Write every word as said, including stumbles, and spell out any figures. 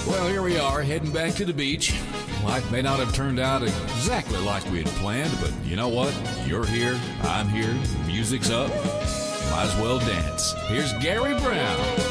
Well, here we are, heading back to the beach. Life may not have turned out exactly like we had planned, but you know what? You're here, I'm here, music's up. Might as well dance. Here's Gary Brown.